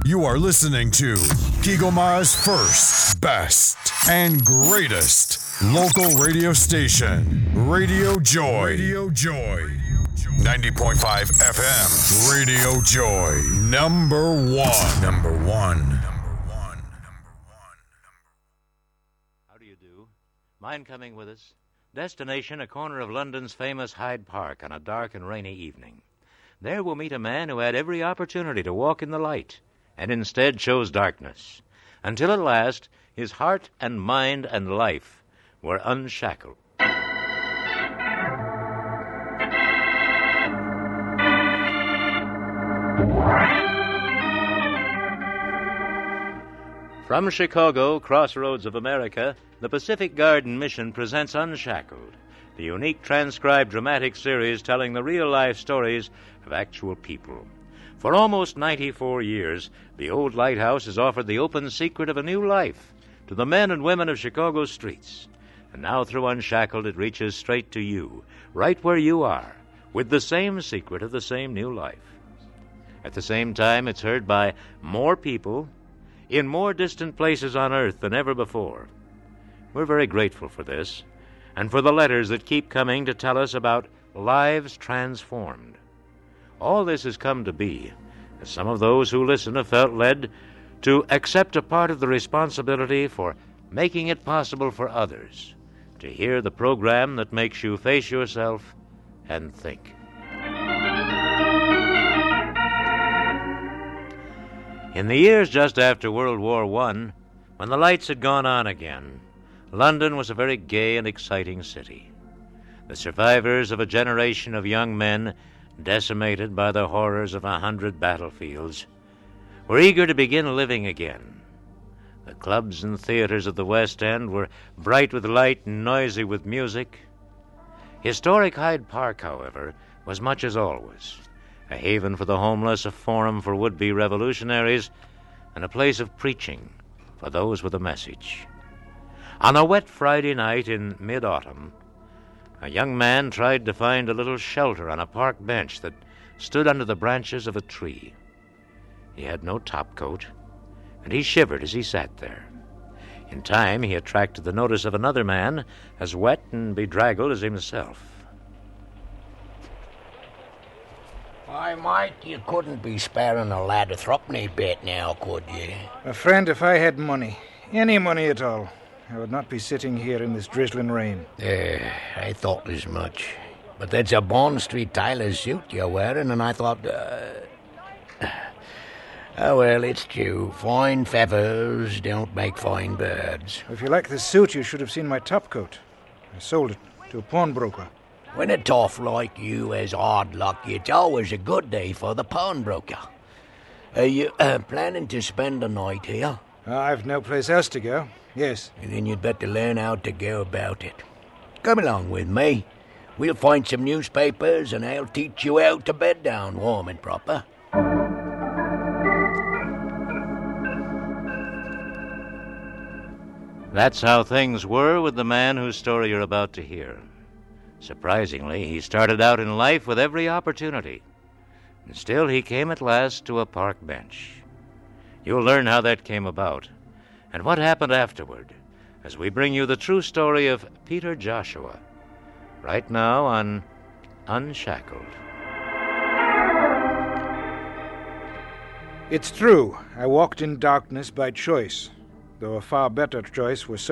You are listening to Kigoma's first, best, and greatest local radio station, Radio Joy. Radio Joy. 90.5 FM, Radio Joy. Number one. How do you do? Mind coming with us? Destination, a corner of London's famous Hyde Park on a dark and rainy evening. There we'll meet a man who had every opportunity to walk in the light, and instead chose darkness, until at last his heart and mind and life were unshackled. From Chicago, crossroads of America, the Pacific Garden Mission presents Unshackled, the unique transcribed dramatic series telling the real-life stories of actual people. For almost 94 years, the old lighthouse has offered the open secret of a new life to the men and women of Chicago's streets. And now through Unshackled, it reaches straight to you, right where you are, with the same secret of the same new life. At the same time, it's heard by more people in more distant places on earth than ever before. We're very grateful for this, and for the letters that keep coming to tell us about lives transformed. All this has come to be, as some of those who listen have felt led to accept a part of the responsibility for making it possible for others to hear the program that makes you face yourself and think. In the years just after World War I, when the lights had gone on again, London was a very gay and exciting city. The survivors of a generation of young men decimated by the horrors of 100 battlefields, were eager to begin living again. The clubs and theaters of the West End were bright with light and noisy with music. Historic Hyde Park, however, was much as always, a haven for the homeless, a forum for would-be revolutionaries, and a place of preaching for those with a message. On a wet Friday night in mid-autumn, a young man tried to find a little shelter on a park bench that stood under the branches of a tree. He had no topcoat, and he shivered as he sat there. In time, he attracted the notice of another man as wet and bedraggled as himself. Why, mate, you couldn't be sparing a lad a threepenny bit now, could you? A friend, if I had money, any money at all, I would not be sitting here in this drizzling rain. I thought as much. But that's a Bond Street tailor's suit you're wearing, and I thought, oh, well, it's true. Fine feathers don't make fine birds. If you like this suit, you should have seen my topcoat. I sold it to a pawnbroker. When a toff like you has hard luck, it's always a good day for the pawnbroker. Are you planning to spend the night here? I've no place else to go. Yes. And then you'd better learn how to go about it. Come along with me. We'll find some newspapers and I'll teach you how to bed down warm and proper. That's how things were with the man whose story you're about to hear. Surprisingly, he started out in life with every opportunity, and still he came at last to a park bench. You'll learn how that came about, and what happened afterward, as we bring you the true story of Peter Joshua, right now on Unshackled. It's true, I walked in darkness by choice, though a far better choice was